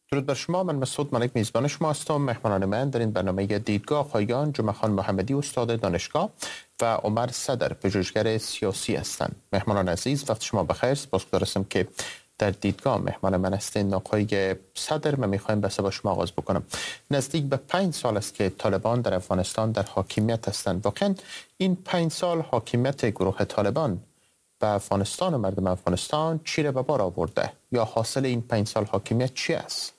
درود بر شما. من مسعود ملک میزبان شما هستم. مهمانان من در این برنامه دیدگاه آقایان جمعه خان محمدی استاد دانشگاه و عمر صدر پژوهشگر سیاسی هستند. مهمانان عزیز وقت شما بخیر. سپاسگزار هستم که در دیدگاه مهمان من هستین. آقای صدر، من میخوایم بحث با شما آغاز بکنم. نزدیک به 5 سال است که طالبان در افغانستان در حاکمیت هستند. واقعا این 5 سال حاکمیت گروه طالبان به افغانستان و مردم افغانستان چی را به بار آورده یا حاصل این 5 سال حاکمیت چی است؟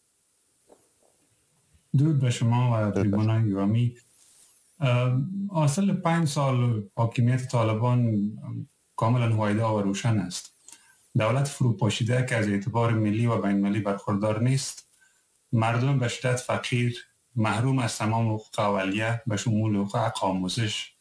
درود به شما و پیمانان گرامی. حاصل 5 سال حاکمیت طالبان کاملا هویدا و روشن است. دولت فروپاشیده که از اعتبار ملی و بین المللی برخوردار نیست، مردم به شدت فقیر، محروم از تمام حقوق اولیه به شمول حقوق آموزش،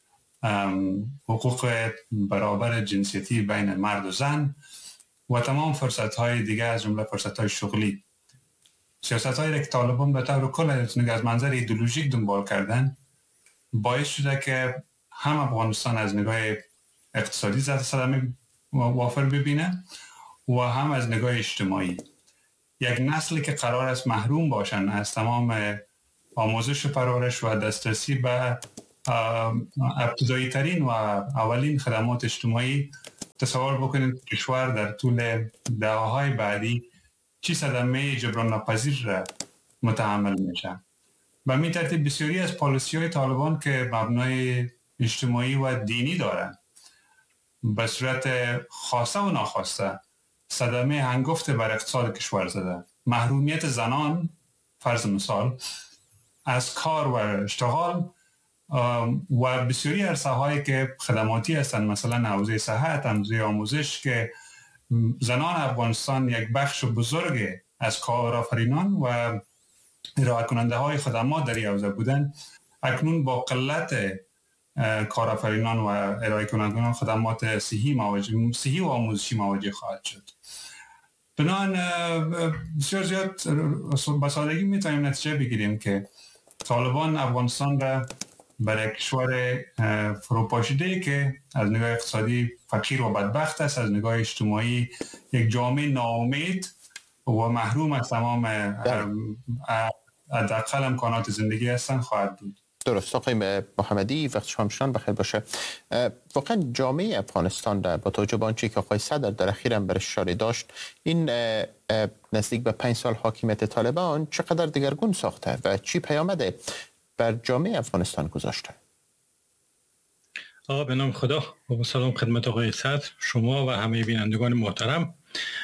حقوق برابر جنسیتی بین مرد و زن و تمام فرصت‌های دیگه از جمله فرصت‌های شغلی. سیاست‌هایی که طالبان به طور کل از منظر ایدئولوژیک دنبال کردن باعث شده که هم افغانستان از نگاه اقتصادی صدمه وافر ببینه و هم از نگاه اجتماعی. یک نسلی که قرار است محروم باشن از تمام آموزش و پرورش و دسترسی به ابتدایی ترین و اولین خدمات اجتماعی، تصور بکنید کشور در طول دهه‌های بعدی چی صدمه جبران ناپذیر را متحمل میشه. به این ترتیب بسیاری از پالیسی‌های طالبان که مبنای اجتماعی و دینی دارند به صورت خواسته و ناخواسته صدمه هنگفت بر اقتصاد کشور زده. محرومیت زنان فرض مثال از کار و اشتغال و بسیاری عرصه‌هایی که خدماتی هستند، مثلا حوزه صحت، حوزه آموزش که زنان افغانستان یک بخش بزرگ از کارآفرینان و ارائه کننده های خدمات در این حوزه بودند، اکنون با قلت کارآفرینان و ارائه کنندگان خدمات صحی و آموزشی مواجه خواهد شد. بنابراین بسیار زیاد با سادگی میتونیم نتیجه بگیریم که طالبان افغانستان را برای کشور فروپاشیده که از نگاه اقتصادی فقیر و بدبخت است، از نگاه اجتماعی یک جامعه ناامید و محروم از تمام حداقل امکانات زندگی هستند خواهد بود. درست. آقای محمدی وقت شما بخیر باشه. واقعا جامعه افغانستان با توجه به آنچه که آقای صدر در اخیراً برش اشاره داشت، این نزدیک به 5 سال حاکمیت طالبان چقدر دگرگون ساخته و چی پیامده بر جامعه افغانستان گذاشته؟ به نام خدا و سلام خدمت آقای صدر، شما و همه بینندگان محترم.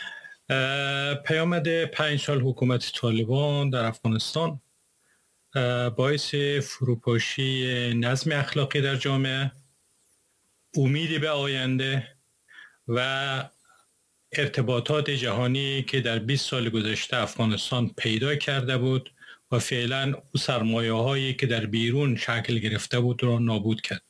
پیامد 5 سال حکومت طالبان در افغانستان باعث فروپاشی نظم اخلاقی در جامعه، امیدی به آینده و ارتباطات جهانی که در 20 سال گذشته افغانستان پیدا کرده بود و فعلا او سرمایه هایی که در بیرون شکل گرفته بود را نابود کرد.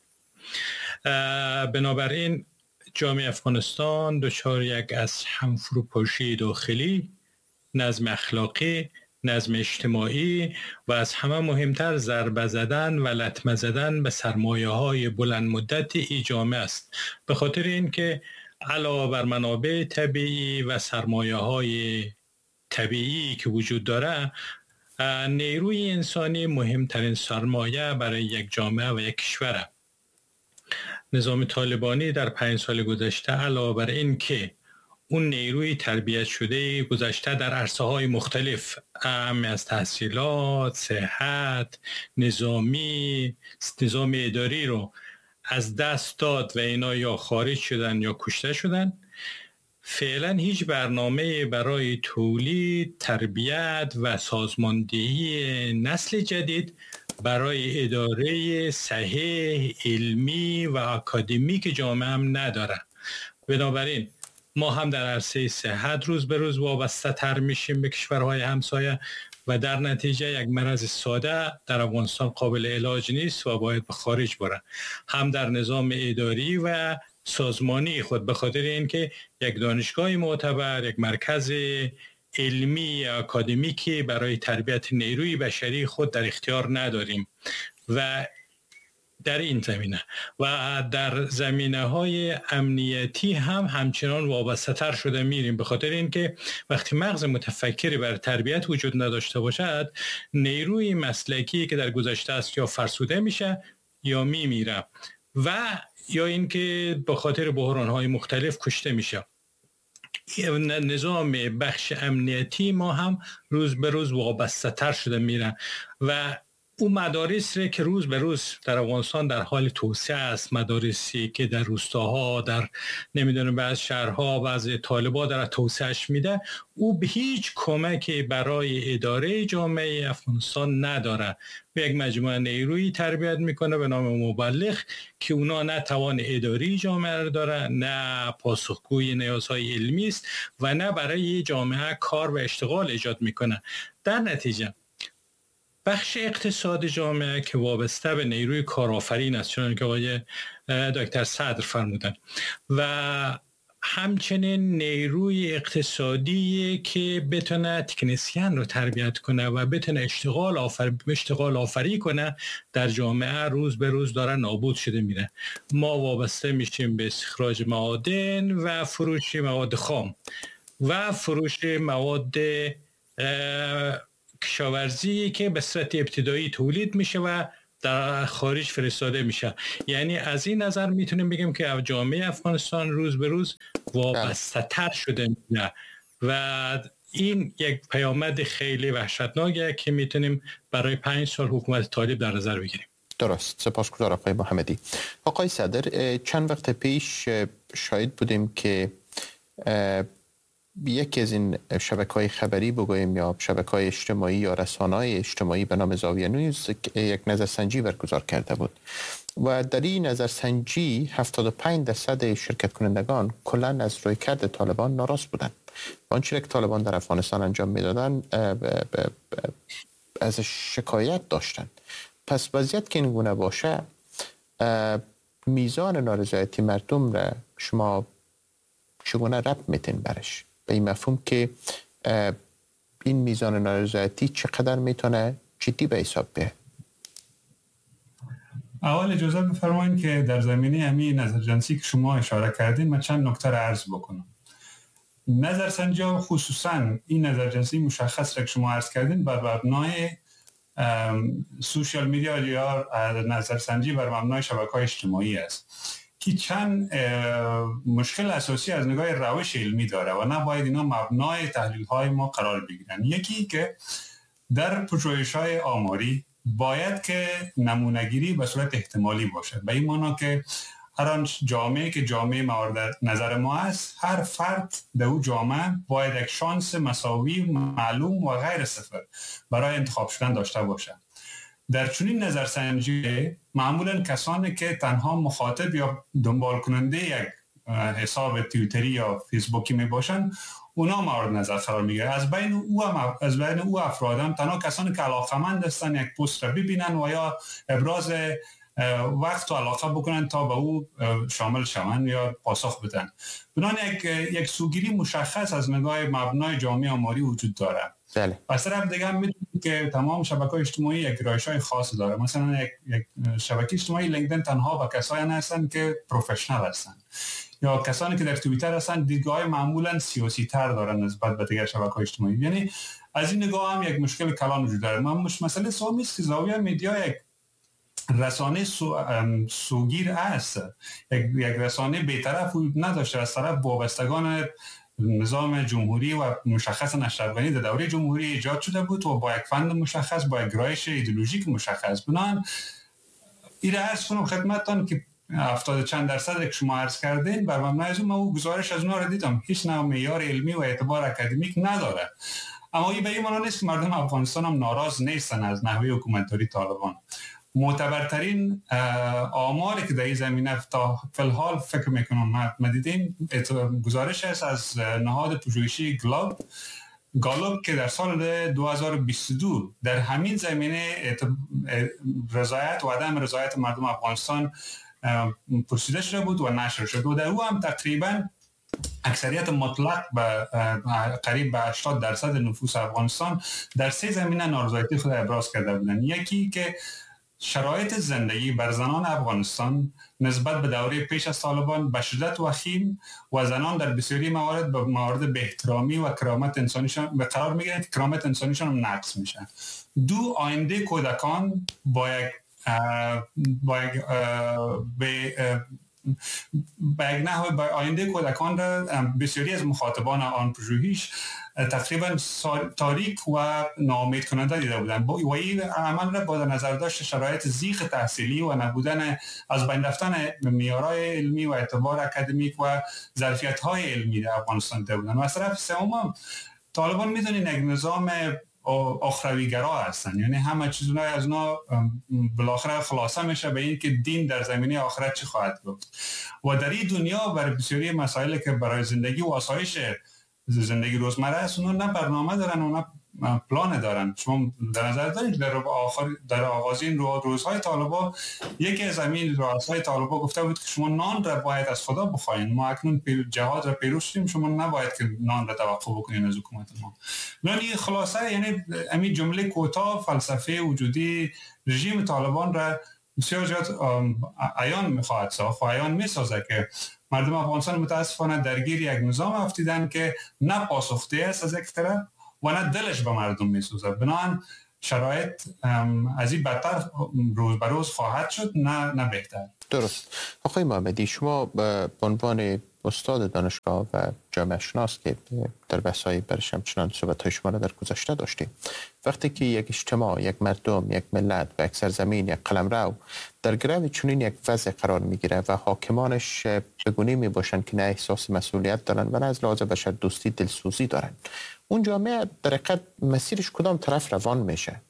بنابراین جامعه افغانستان دچار یک از هم فروپاشی داخلی، نظم اخلاقی، نظم اجتماعی و از همه مهمتر ضربه زدن و لطمه زدن به سرمایه‌های بلند مدت ای جامعه است. به خاطر اینکه علاوه بر منابع طبیعی و سرمایه‌های طبیعی که وجود داره، نیروی انسانی مهمترین سرمایه برای یک جامعه و یک کشور. نظام طالبانی در 5 سال گذشته علاوه بر این که اون نیروی تربیت شده گذشته در عرصه‌های مختلف از تحصیلات، صحت، نظام اداری رو از دست داد و اینا یا خارج شدن یا کشته شدن، فعلا هیچ برنامه برای تولید، تربیت و سازماندهی نسل جدید برای اداره صحیح، علمی و اکادمیک جامعه هم نداره. بنابراین ما هم در عرصه صحت روز به روز وابسته تر میشیم به کشورهای همسایه و در نتیجه یک مرض ساده در افغانستان قابل علاج نیست و باید به خارج بره. هم در نظام اداری و سازمانی خود، به خاطر اینکه یک دانشگاه معتبر، یک مرکز علمی اکادمیکی برای تربیت نیروی بشری خود در اختیار نداریم و در این زمینه و در زمینه های امنیتی هم همچنان وابسته تر شده میریم، به خاطر اینکه وقتی مغز متفکری بر تربیت وجود نداشته باشد، نیروی مسلکی که در گذشته است یا فرسوده میشه یا میمیره و یا اینکه به خاطر بحران‌های مختلف کشته میشه. نظام بخش امنیتی ما هم روز به روز وابسته تر شده میره و اون مدارسی که روز به روز در افغانستان در حال توسعه است، مدارسی که در روستاها، در نمیدونم بعض شهرها، بعض طالبا در توسعهش میده، او به هیچ کمکی برای اداره جامعه افغانستان نداره. به یک مجموعه نیروی تربیت میکنه به نام مبلغ که اونا نه توان اداری جامعه رو داره، نه پاسخگوی نیازهای علمی است و نه برای جامعه کار و اشتغال ایجاد میکنه. در نتیجه بخش اقتصاد جامعه که وابسته به نیروی کارآفرین است، چون که آقای دکتر صدر فرمودن، و همچنین نیروی اقتصادی که بتونه تکنسین رو تربیت کنه و بتونه اشتغال آفری کنه در جامعه، روز به روز داره نابود شده میره. ما وابسته میشیم به استخراج معادن و فروش مواد خام و فروش مواد کشاورزی که به صورت ابتدایی تولید میشه و در خارج فرستاده میشه. یعنی از این نظر میتونیم بگیم که جامعه افغانستان روز به روز وابسته تر شده میشه و این یک پیامد خیلی وحشتناکه که میتونیم برای 5 سال حکومت طالب در نظر بگیریم. درست. سپاسگزارم آقای محمدی. آقای صدر، چند وقت پیش شاهد بودیم که یکی از این شبکه‌های خبری بگوییم یا شبکه‌های اجتماعی یا رسانه‌های اجتماعی به نام زاویه نیوز یک نظرسنجی برگزار کرده بود و در این نظرسنجی 75% شرکت کنندگان کلاً از رویکرد طالبان ناراض بودند. آنچه که طالبان در افغانستان انجام میدادن از شکایت داشتند. پس وضعیت که این گونه باشه، میزان نارضایتی مردم را شما چگونه ربط میتین برش؟ به این مفهوم که این میزان نارضایتی چقدر میتونه جدی به حساب بیاد؟ اول اجازه بفرمایید که در زمینه همین نظرسنجی که شما اشاره کردین من چند نکته را عرض بکنم. نظرسنجی خصوصا این نظرسنجی مشخص را که شما عرض کردین بر مبنای سوشال میدیا یا نظرسنجی بر مبنای شبکه‌های اجتماعی است که چند مشکل اساسی از نگاه روش علمی داره و نباید اینا مبنای تحلیل‌های ما قرار بگیرن. یکی که در پژوهش‌های آماری باید که نمونه‌گیری به صورت احتمالی باشه، به این معنی که هر آن جامعه که جامعه مورد نظر ما است، هر فرد در اون جامعه باید یک شانس مساوی معلوم و غیر صفر برای انتخاب شدن داشته باشه. در چنین نظرسنجی معمولا کسانی که تنها مخاطب یا دنبال کننده یک حساب توییتری یا فیسبوکی می باشن، اونا مورد نظر قرار میگیره. از بین او افراد هم تنها کسانی که علاقمند هستن یک پست را ببینن و یا ابراز وقت و علاقه بکنن تا به او شامل شوند یا پاسخ بدن. بنابراین یک سوگیری مشخص از نگاه مبنای جامعه آماری وجود داره. بله. پس طرف دیگه هم میدونید که تمام شبکه‌های اجتماعی یک گرایش‌های خاص داره. مثلا یک شبکه اجتماعی لینکدین تنها با کسایی هستن که پروفشنال هستن یا کسانی که در توییتر هستن دیدگاه معمولا سیاسی تر دارن نسبت به دیگر شبکه‌های اجتماعی. یعنی از این نگاه هم یک مشکل کلان وجود داره. مسئله سومی است که زاویه مدیا یک رسانه سوگیر است، یک رسانه بی‌طرف نداشته از طرف وابستگان نظام جمهوری و مشخص اشرف غنی در دوره جمهوری ایجاد شده بود و با یک فند مشخص، با یک گرایش ایدئولوژیک مشخص. بنابراین این را عرض کنم خدمتتان که 70 چند درصد که شما عرض کردین بر مبنای از اون گزارش از اونها را دیدم، هیچ نوع معیار علمی و اعتبار اکادمیک نداره. اما این به این معنی نیست که مردم افغانستان هم ناراض نیستن از نحوه حکومتداری طالبان. معتبرترین آماری که در این زمینه تا فی الحال فکر میکنم ما دیدیم گزارش است از نهاد پژوهشی گالوب که در سال 2022 در همین زمینه رضایت و عدم رضایت مردم افغانستان پرسیده شده بود و نشر شد و در او هم تقریبا اکثریت مطلق قریب به 80% نفوس افغانستان در 3 زمینه نارضایتی خود ابراز کرده بودند. یکی که شرایط زندگی بر زنان افغانستان نسبت به دوره پیش از طالبان به شدت وخیم و زنان در بسیاری موارد به موارد بی‌احترامی و کرامت انسانیشان به قرار میگیرند که کرامت انسانیشان هم نقض میشه. دو، آینده کودکان با یک نحو به آینده کودکان را بسیاری از مخاطبان آن پژوهش تقریبا تاریک و ناامید کننده دیده بودند و این عمل را با نظر داشت شرایط زیغ تحصیلی و نبودن از بین رفتن معیارهای علمی و اعتبار اکادمیک و ظرفیت‌های علمی در افغانستان دیده بودند. و از طرف سوم طالبان میدونین یک نظام اخروی‌گرا هستن، یعنی همه چیز از اونا بالاخره خلاصه میشه به این که دین در زمینه آخرت چی خواهد گفت و در این دنیا برای بسیاری مسائلی که برای زندگی و آسایش زندگی روزمره است اونا نه برنامه دارن و نه پلان دارن. شما در نظر دارید در آغازین روزهای طالبان یکی از همین رؤسای طالبان گفته بود که شما نان را باید از خدا بخواین، ما اکنون جهاد را پیروز شدیم، شما نباید که نان را توقع بکنین از حکومت ما. یعنی خلاصه یعنی همین جمله کوتاه فلسفه وجودی رژیم طالبان را بسیار زیاد عیان می‌خواهد ساخت و عیان می‌سازه که مردم افغانستان متاسفانه درگیر یک نظام افتیدن که نه پاسخده است از یک طرف و نه دلش به مردم میسوزه. بنابراین شرایط از این بدتر روز به روز خواهد شد نه بهتر. درست. آقای محمدی، شما به عنوان استاد دانشگاه و جامعه شناس که در بحث‌های برش همچنان صحبت‌های شما را در گذشته داشتیم، وقتی که یک اجتماع، یک مردم، یک ملت و یک سرزمین، یک قلمرو در گرو چنین یک وضع قرار میگیره و حاکمانش به گونه‌ای میباشند که نه احساس مسئولیت دارن و نه از لحاظ بشر دوستی دلسوزی دارن، اون جامعه در حقیقت مسیرش کدام طرف روان میشه؟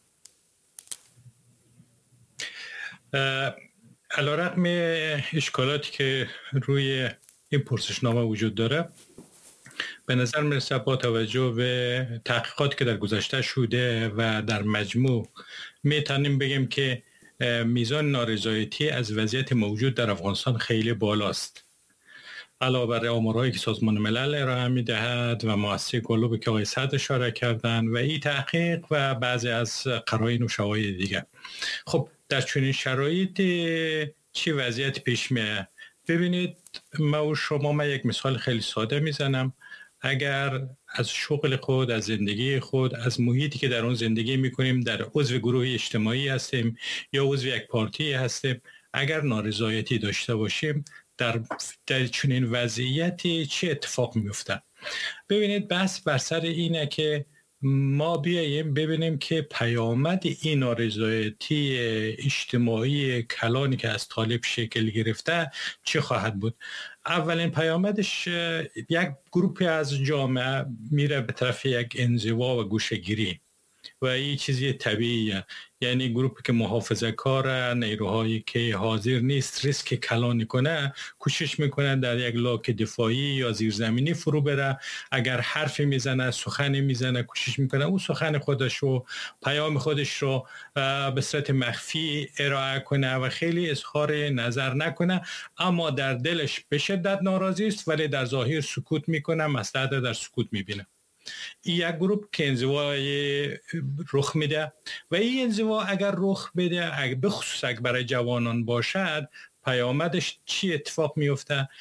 علیرغم اشکالاتی که روی این پرسشنامه وجود داره، به نظر میرسه با توجه به تحقیقاتی که در گذشته شده و در مجموع میتونیم بگیم که میزان نارضایتی از وضعیت موجود در افغانستان خیلی بالاست. علاوه بر آمارهایی که سازمان ملل ارائه میدهد و مؤسسه گلوب که آقای سعد اشاره کردن و این تحقیق و بعضی از قرائن و شواهد دیگر. خب در چنین شرایط چی وضعیت پیش میاد؟ ببینید، ما یک مثال خیلی ساده میزنم. اگر از شغل خود، از زندگی خود، از محیطی که در اون زندگی میکنیم، در عضو گروه اجتماعی هستیم یا عضو یک پارتی هستیم، اگر نارضایتی داشته باشیم در چنین وضعیتی چه اتفاق میفته؟ ببینید، بحث بر سر اینه که ما بیاییم ببینیم که پیامد این نارضایتی اجتماعی کلانی که از طالب شکل گرفته چه خواهد بود. اولین پیامدش یک گروپی از جامعه میره به طرف یک انزوا و گوشه‌گیری و این چیزی طبیعیه. یعنی گروپی که محافظه کاره، نیروهایی که حاضر نیست ریسک کلانی کنه، کوشش میکنه در یک لاک دفاعی یا زیرزمینی فرو بره. اگر حرفی میزنه، سخنی میزنه، کوشش میکنه اون سخن خودش رو، پیام خودش رو به صورت مخفی ارائه کنه و خیلی اظهار نظر نکنه، اما در دلش به شدت ناراضی است ولی در ظاهر سکوت میکنه، مصلحت در سکوت میبینه. این یک گروه که انزوای رخ میده و این انزوا اگر رخ بده، به خصوص اگر برای جوانان باشد، پیامدش چی اتفاق میفته؟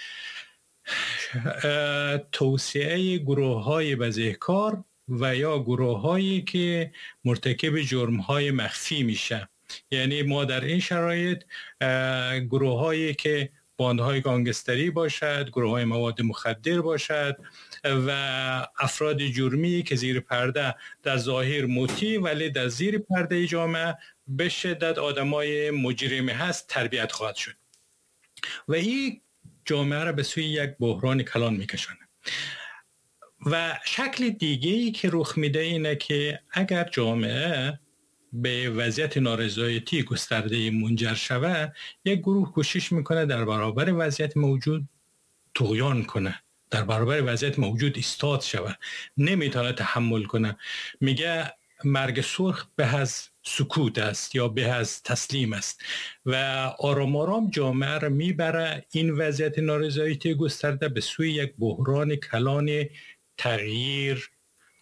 توسعه گروه های بزهکار و یا گروه هایی که مرتکب جرم های مخفی میشه. یعنی ما در این شرایط گروه هایی که باندهای گانگستری باشد، گروه های مواد مخدر باشد و افراد جرمی که زیر پرده در ظاهر مطیع ولی در زیر پرده جامعه به شدت آدمای مجرمی هست تربیت خواهد شد و این جامعه را به سوی یک بحران کلان میکشونه. و شکل دیگه‌ای که رخ میده اینه که اگر جامعه به وضعیت نارضایتی گسترده منجر شود، یک گروه کوشش میکنه در برابر وضعیت موجود طغیان کنه، در برابر وضعیت موجود ایستاد شود، نمیتونه تحمل کنه، میگه مرگ سرخ به از سکوت است یا به از تسلیم است و آرام آرام جامعه را میبره این وضعیت نارضایتی گسترده به سوی یک بحران کلان تغییر،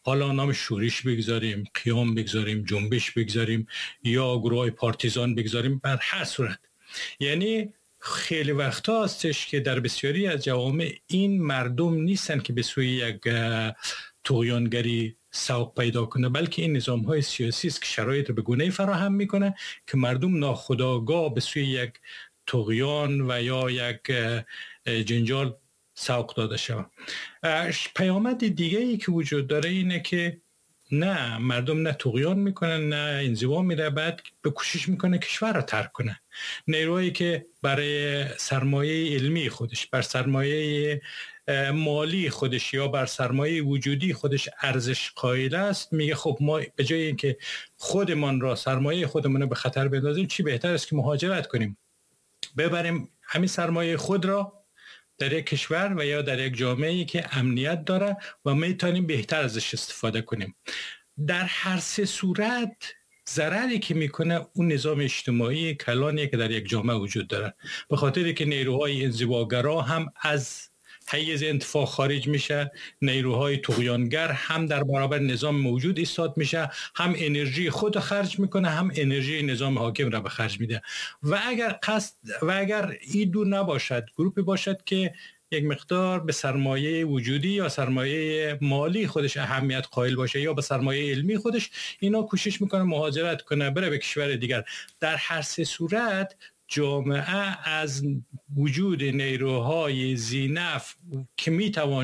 حالا نام شورش بگذاریم، قیام بگذاریم، جنبش بگذاریم یا گروه پارتیزان بگذاریم، بر هر صورت. یعنی خیلی وقت هستش که در بسیاری از جوامع این مردم نیستن که به سوی یک طغیانگری سوق پیدا کنه، بلکه این نظام های سیاسی است که شرایط رو به گونه‌ای فراهم میکنه که مردم ناخودآگاه به سوی یک طغیان و یا یک جنجال سوق داده شود. پیامد دیگه ای که وجود داره اینه که نه، مردم نه طغیان میکنن نه انزوا میره، بعد به کوشش میکنه کشور رو ترک کنه. نیروهایی که برای سرمایه علمی خودش، بر سرمایه مالی خودش یا بر سرمایه وجودی خودش ارزش قائل است، میگه خب ما به جای اینکه خودمان را، سرمایه خودمون رو به خطر بندازیم، چی بهتر است که مهاجرت کنیم، ببریم همین سرمایه خود را در یک کشور و یا در یک جامعه‌ای که امنیت داره و میتونیم بهتر ازش استفاده کنیم. در هر سه صورت ضرری که میکنه اون نظام اجتماعی کلانی که در یک جامعه وجود داره، به خاطری که نیروهای انزواگرا هم از حیز انتفاع خارج میشه، نیروهای طغیانگر هم در برابر نظام موجود ایستاد میشه، هم انرژی خود خرج میکنه، هم انرژی نظام حاکم را به خرج میده. و اگر این دو نباشد، گروپی باشد که یک مقدار به سرمایه وجودی یا سرمایه مالی خودش اهمیت قائل باشه یا به سرمایه علمی خودش، اینا کوشش میکنه مهاجرت کنه، بره به کشور دیگر. در هر سه صورت جامعه از وجود نیروهای ذی‌نفع که میتوان